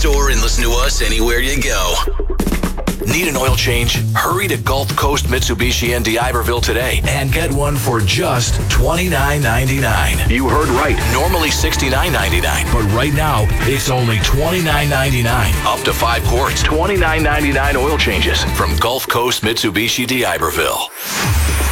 store and listen to us anywhere you go. Need an oil change? Hurry to Gulf Coast Mitsubishi in D'Iberville today and get one for just $29.99. You heard right. Normally $69.99, but right now it's only $29.99. Up to 5 quarts, $29.99 oil changes from Gulf Coast Mitsubishi D'Iberville.